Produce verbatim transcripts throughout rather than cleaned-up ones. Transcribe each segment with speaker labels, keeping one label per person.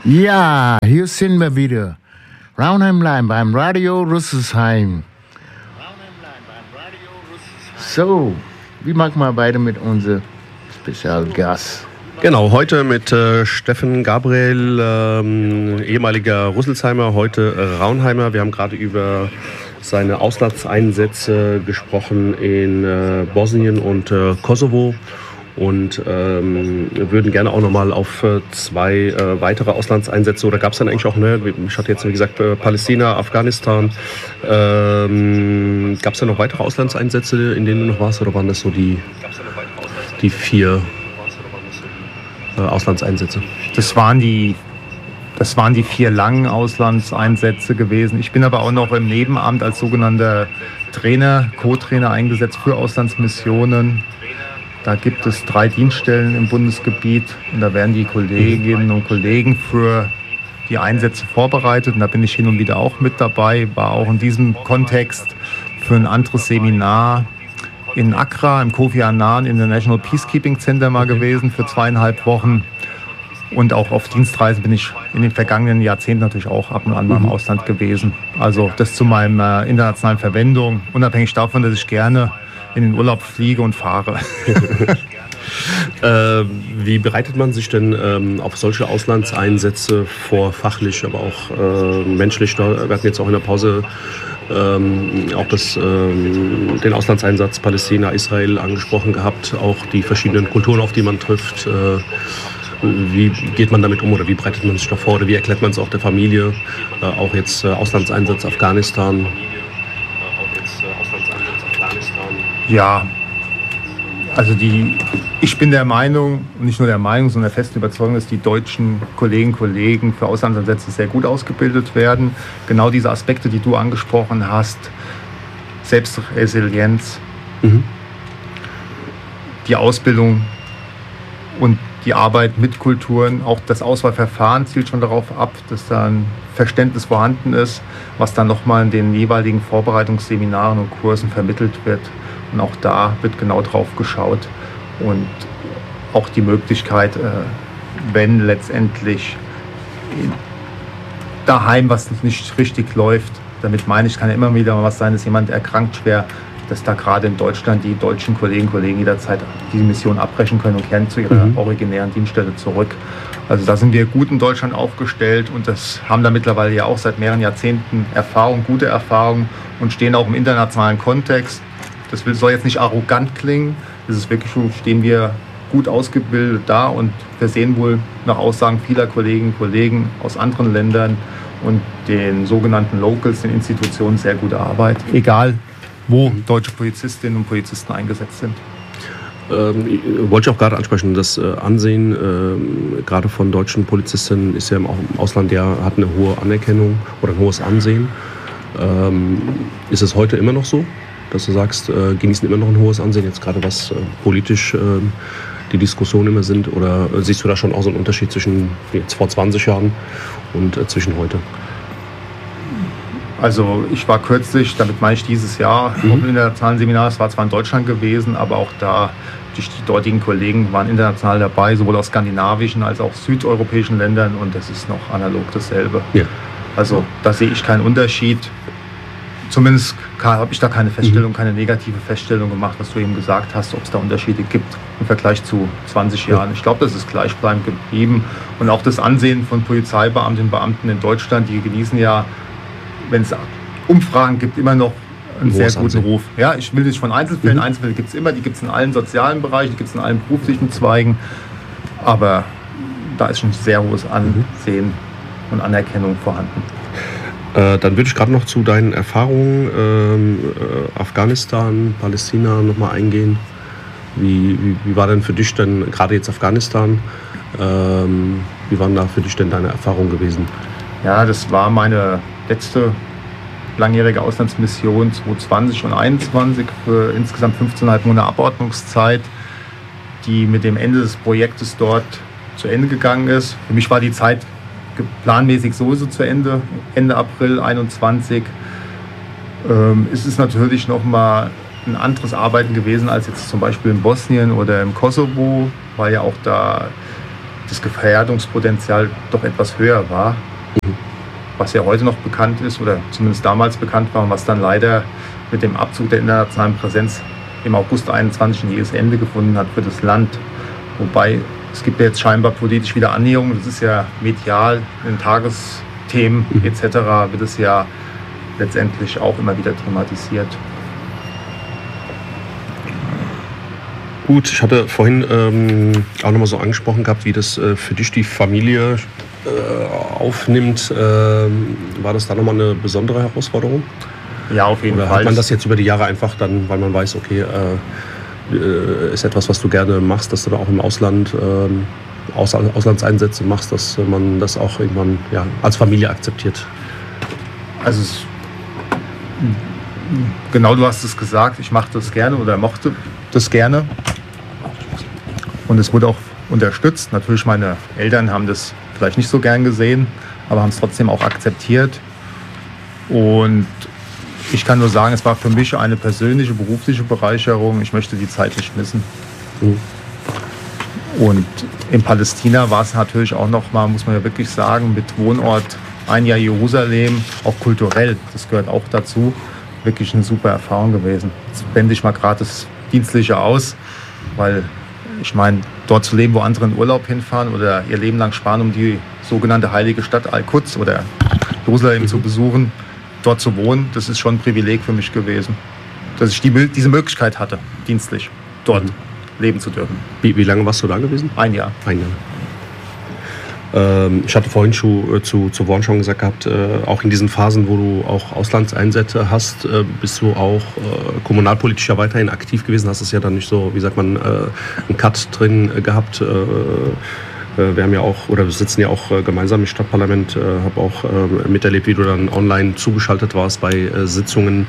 Speaker 1: Ja, hier sind wir wieder. Raunheim beim Radio Rüsselsheim. So, wie machen wir beide mit unserem Spezialgast?
Speaker 2: Genau, heute mit äh, Steffen Gabriel, ähm, ehemaliger Rüsselsheimer, heute äh, Raunheimer. Wir haben gerade über seine Auslandseinsätze gesprochen in äh, Bosnien und äh, Kosovo und ähm, würden gerne auch nochmal auf äh, zwei äh, weitere Auslandseinsätze, oder gab es dann eigentlich auch, ne, ich hatte jetzt wie gesagt äh, Palästina, Afghanistan, ähm, gab es da noch weitere Auslandseinsätze, in denen du noch warst, oder waren das so die, die vier äh, Auslandseinsätze?
Speaker 3: Das waren die Das waren die vier langen Auslandseinsätze gewesen. Ich bin aber auch noch im Nebenamt als sogenannter Trainer, Co-Trainer eingesetzt für Auslandsmissionen. Da gibt es drei Dienststellen im Bundesgebiet und da werden die Kolleginnen und Kollegen für die Einsätze vorbereitet. Und da bin ich hin und wieder auch mit dabei, war auch in diesem Kontext für ein anderes Seminar in Accra, im Kofi Annan International Peacekeeping Center mal gewesen für zweieinhalb Wochen. Und auch auf Dienstreisen bin ich in den vergangenen Jahrzehnten natürlich auch ab und an mal im Ausland gewesen. Also das zu meiner internationalen Verwendung, unabhängig davon, dass ich gerne in den Urlaub fliege und fahre.
Speaker 2: äh, wie bereitet man sich denn ähm, auf solche Auslandseinsätze vor, fachlich, aber auch äh, menschlich? Wir hatten jetzt auch in der Pause ähm, auch das, ähm, den Auslandseinsatz Palästina, Israel angesprochen gehabt, auch die verschiedenen Kulturen, auf die man trifft. Äh, Wie geht man damit um oder wie bereitet man sich da vor oder wie erklärt man es auch der Familie? Äh, auch jetzt äh, Auslandseinsatz Afghanistan.
Speaker 3: Ja, also die, ich bin der Meinung, und nicht nur der Meinung, sondern der festen Überzeugung, dass die deutschen Kolleginnen und Kollegen für Auslandseinsätze sehr gut ausgebildet werden. Genau diese Aspekte, die du angesprochen hast, Selbstresilienz, mhm. die Ausbildung und die Arbeit mit Kulturen, auch das Auswahlverfahren zielt schon darauf ab, dass da ein Verständnis vorhanden ist, was dann nochmal in den jeweiligen Vorbereitungsseminaren und Kursen vermittelt wird. Und auch da wird genau drauf geschaut. Und auch die Möglichkeit, wenn letztendlich daheim was nicht richtig läuft, damit meine ich, kann ja immer wieder mal was sein, dass jemand erkrankt schwer, dass da gerade in Deutschland die deutschen Kolleginnen und Kollegen jederzeit diese Mission abbrechen können und kehren zu ihrer mhm. originären Dienststelle zurück. Also da sind wir gut in Deutschland aufgestellt und das haben da mittlerweile ja auch seit mehreren Jahrzehnten Erfahrung, gute Erfahrung und stehen auch im internationalen Kontext. Das soll jetzt nicht arrogant klingen, das ist wirklich so, stehen wir gut ausgebildet da und wir sehen wohl nach Aussagen vieler Kolleginnen und Kollegen aus anderen Ländern und den sogenannten Locals, den Institutionen, sehr gute Arbeit. Egal, wo deutsche Polizistinnen und Polizisten eingesetzt sind.
Speaker 2: Ähm, wollte ich auch gerade ansprechen, das äh, Ansehen äh, gerade von deutschen Polizistinnen ist ja im, im Ausland, ja, hat eine hohe Anerkennung oder ein hohes Ansehen. Ähm, ist es heute immer noch so, dass du sagst, äh, genießen immer noch ein hohes Ansehen, jetzt gerade was äh, politisch äh, die Diskussionen immer sind, oder äh, siehst du da schon auch so einen Unterschied zwischen jetzt vor zwanzig Jahren und äh, zwischen heute?
Speaker 3: Also ich war kürzlich, damit meine ich dieses Jahr, mhm. auf einem internationalen Seminar. Es war zwar in Deutschland gewesen, aber auch da, die, die dortigen Kollegen waren international dabei, sowohl aus skandinavischen als auch südeuropäischen Ländern, und das ist noch analog dasselbe. Ja. Also da sehe ich keinen Unterschied. Zumindest habe ich da keine Feststellung, mhm. keine negative Feststellung gemacht, was du eben gesagt hast, ob es da Unterschiede gibt im Vergleich zu zwanzig Jahren. Ja. Ich glaube, das ist gleichbleibend geblieben. Und auch das Ansehen von Polizeibeamtinnen und Beamten in Deutschland, die genießen ja, wenn es Umfragen gibt, immer noch einen sehr guten Ruf. Ja, ich will nicht von Einzelfällen, mhm. Einzelfälle gibt es immer, die gibt es in allen sozialen Bereichen, die gibt es in allen beruflichen Zweigen, aber da ist schon ein sehr hohes Ansehen mhm. und Anerkennung vorhanden.
Speaker 2: Äh, dann würde ich gerade noch zu deinen Erfahrungen ähm, äh, Afghanistan, Palästina nochmal eingehen. Wie, wie, wie war denn für dich denn, gerade jetzt Afghanistan, ähm, wie waren da für dich denn deine Erfahrungen gewesen?
Speaker 3: Ja, das war meine letzte langjährige Auslandsmission zwanzig zwanzig und einundzwanzig für insgesamt fünfzehn Komma fünf Monate Abordnungszeit, die mit dem Ende des Projektes dort zu Ende gegangen ist. Für mich war die Zeit planmäßig sowieso zu Ende, Ende April einundzwanzig. Ähm, es ist natürlich nochmal ein anderes Arbeiten gewesen als jetzt zum Beispiel in Bosnien oder im Kosovo, weil ja auch da das Gefährdungspotenzial doch etwas höher war. Mhm. Was ja heute noch bekannt ist oder zumindest damals bekannt war und was dann leider mit dem Abzug der internationalen Präsenz im August einundzwanzig ein jähes Ende gefunden hat für das Land. Wobei es gibt ja jetzt scheinbar politisch wieder Annäherungen. Das ist ja medial in Tagesthemen mhm. et cetera wird es ja letztendlich auch immer wieder thematisiert.
Speaker 2: Gut, ich hatte vorhin ähm, auch nochmal so angesprochen gehabt, wie das äh, für dich die Familie äh, aufnimmt. Ähm, war das da nochmal eine besondere Herausforderung?
Speaker 3: Ja, auf jeden
Speaker 2: Oder
Speaker 3: Fall.
Speaker 2: Hat man das jetzt über die Jahre einfach dann, weil man weiß, okay, äh, äh, ist etwas, was du gerne machst, dass du da auch im Ausland äh, Aus, Auslandseinsätze machst, dass man das auch irgendwann ja, als Familie akzeptiert?
Speaker 3: Also es, genau, du hast es gesagt, ich mache das gerne oder mochte das gerne. Und es wurde auch unterstützt. Natürlich, meine Eltern haben das vielleicht nicht so gern gesehen, aber haben es trotzdem auch akzeptiert. Und ich kann nur sagen, es war für mich eine persönliche, berufliche Bereicherung. Ich möchte die Zeit nicht missen. Mhm. Und in Palästina war es natürlich auch noch mal, muss man ja wirklich sagen, mit Wohnort ein Jahr Jerusalem, auch kulturell, das gehört auch dazu, wirklich eine super Erfahrung gewesen. Jetzt blende ich mal gerade das Dienstliche aus, weil ich meine, dort zu leben, wo andere in Urlaub hinfahren oder ihr Leben lang sparen, um die sogenannte heilige Stadt Al-Quds oder Jerusalem mhm. zu besuchen, dort zu wohnen, das ist schon ein Privileg für mich gewesen, dass ich die, diese Möglichkeit hatte, dienstlich dort mhm. leben zu dürfen.
Speaker 2: Wie, wie lange warst du da gewesen?
Speaker 3: Ein Jahr.
Speaker 2: Ein Jahr. Ähm, ich hatte vorhin schon äh, zu, zu Warren schon gesagt gehabt, äh, auch in diesen Phasen, wo du auch Auslandseinsätze hast, äh, bist du auch äh, kommunalpolitisch ja weiterhin aktiv gewesen. Hast es ja dann nicht so, wie sagt man, äh, einen Cut drin äh, gehabt. Äh, Wir haben ja auch, oder wir sitzen ja auch gemeinsam im Stadtparlament, habe auch äh, miterlebt, wie du dann online zugeschaltet warst bei äh, Sitzungen.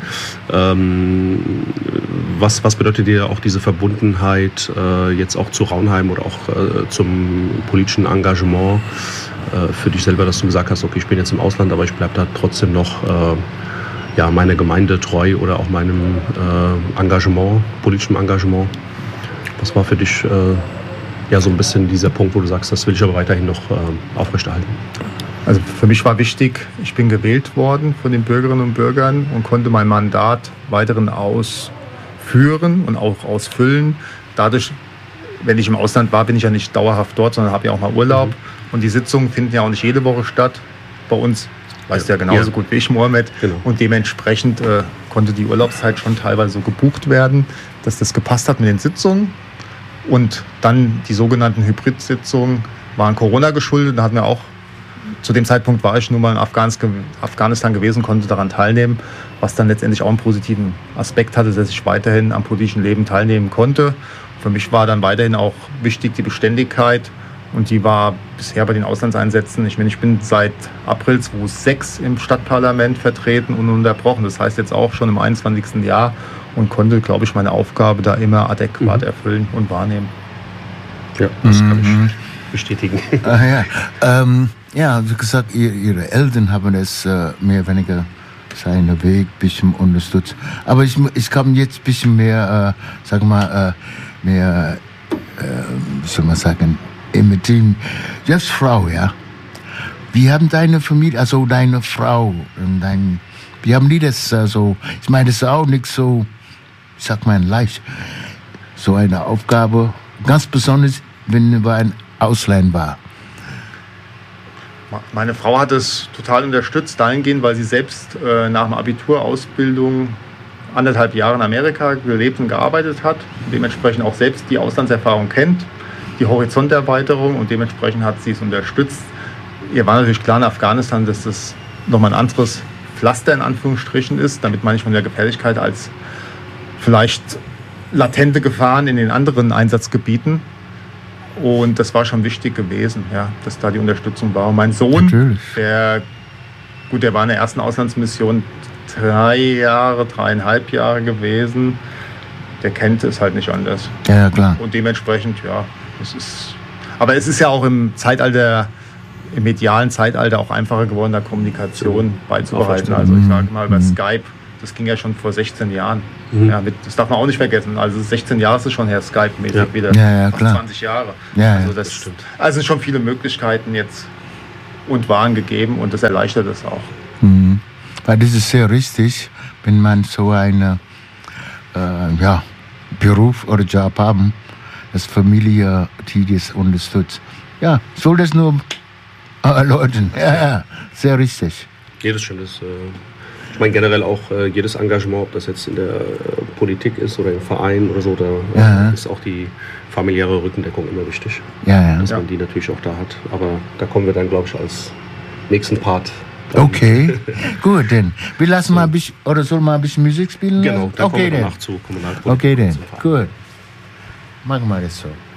Speaker 2: Ähm, was, was bedeutet dir auch diese Verbundenheit äh, jetzt auch zu Raunheim oder auch äh, zum politischen Engagement äh, für dich selber, dass du gesagt hast, okay, ich bin jetzt im Ausland, aber ich bleibe da trotzdem noch äh, ja, meiner Gemeinde treu oder auch meinem äh, Engagement, politischem Engagement? Was war für dich äh, ja, so ein bisschen dieser Punkt, wo du sagst, das will ich aber weiterhin noch äh, aufrechterhalten?
Speaker 3: Also für mich war wichtig, ich bin gewählt worden von den Bürgerinnen und Bürgern und konnte mein Mandat weiterhin ausführen und auch ausfüllen. Dadurch, wenn ich im Ausland war, bin ich ja nicht dauerhaft dort, sondern habe ja auch mal Urlaub. Mhm. Und die Sitzungen finden ja auch nicht jede Woche statt. Bei uns, weißt du ja genauso ja. gut wie ich, Mohammed. Genau. Und dementsprechend äh, konnte die Urlaubszeit schon teilweise so gebucht werden, dass das gepasst hat mit den Sitzungen. Und dann die sogenannten Hybrid-Sitzungen waren Corona geschuldet. Da hatten wir auch, zu dem Zeitpunkt war ich nun mal in Afghanistan gewesen, konnte daran teilnehmen, was dann letztendlich auch einen positiven Aspekt hatte, dass ich weiterhin am politischen Leben teilnehmen konnte. Für mich war dann weiterhin auch wichtig die Beständigkeit und die war bisher bei den Auslandseinsätzen. Ich meine, ich bin seit April zweitausendsechs im Stadtparlament vertreten und ununterbrochen. Das heißt jetzt auch schon im einundzwanzigsten Jahr. Und konnte, glaube ich, meine Aufgabe da immer adäquat mhm. erfüllen und wahrnehmen.
Speaker 2: Ja, das kann mhm. ich bestätigen.
Speaker 1: Ah, ja. Ähm, ja, wie gesagt, ihr, Ihre Eltern haben es äh, mehr oder weniger seinen Weg ein bisschen unterstützt. Aber ich, ich kann jetzt ein bisschen mehr, äh, sagen wir mal, äh, mehr, äh, wie soll man sagen, im Team. Selbst Frau, ja. Wie haben deine Familie, also deine Frau und dein, wie haben die das äh, so, ich meine, das ist auch nicht so, ich sag mal, leicht, so eine Aufgabe, ganz besonders, wenn man ein Ausland war.
Speaker 3: Meine Frau hat es total unterstützt, dahingehend, weil sie selbst äh, nach dem Abiturausbildung anderthalb Jahre in Amerika gelebt und gearbeitet hat, dementsprechend auch selbst die Auslandserfahrung kennt, die Horizonterweiterung, und dementsprechend hat sie es unterstützt. Ihr war natürlich klar in Afghanistan, dass das nochmal ein anderes Pflaster in Anführungsstrichen ist, damit meine ich von der Gefährlichkeit als vielleicht latente Gefahren in den anderen Einsatzgebieten. Und das war schon wichtig gewesen, ja, dass da die Unterstützung war. Und mein Sohn, Natürlich. der gut, der war in der ersten Auslandsmission drei Jahre, dreieinhalb Jahre gewesen. Der kennt es halt nicht anders.
Speaker 1: Ja, ja, klar.
Speaker 3: Und dementsprechend, ja, es ist. Aber es ist ja auch im Zeitalter, im medialen Zeitalter auch einfacher geworden, da Kommunikation beizubehalten. Also ich sage mal über mhm. Skype das ging ja schon vor sechzehn Jahren. Mhm. Ja, mit, das darf man auch nicht vergessen. Also sechzehn Jahre ist es schon her, Skype-mäßig
Speaker 2: ja.
Speaker 3: wieder.
Speaker 1: Ja, ja, klar.
Speaker 3: zwanzig Jahre.
Speaker 1: Ja,
Speaker 3: also
Speaker 1: ja.
Speaker 3: das, das stimmt. Also sind schon viele Möglichkeiten jetzt und waren gegeben und das erleichtert es auch.
Speaker 1: Mhm. Weil das ist sehr richtig, wenn man so einen äh, ja, Beruf oder Job haben, dass Familie, die das unterstützt. Ja, soll das nur erläutern. Ja, ja, sehr richtig.
Speaker 2: Ja, das stimmt. Das, äh, ich meine generell auch äh, jedes Engagement, ob das jetzt in der äh, Politik ist oder im Verein oder so, da äh,
Speaker 1: ja.
Speaker 2: ist auch die familiäre Rückendeckung immer wichtig.
Speaker 1: Ja, ja.
Speaker 2: Dass
Speaker 3: ja.
Speaker 2: man die natürlich auch da hat. Aber da kommen wir dann, glaube ich, als nächsten Part.
Speaker 1: Okay, gut, dann. Wir lassen mal ein bisschen, oder soll mal ein bisschen Musik spielen?
Speaker 2: Genau, da
Speaker 1: okay,
Speaker 2: kommen wir
Speaker 1: dann.
Speaker 2: danach zu Kommunalpolitik.
Speaker 1: Okay, dann. Gut. Machen wir das so.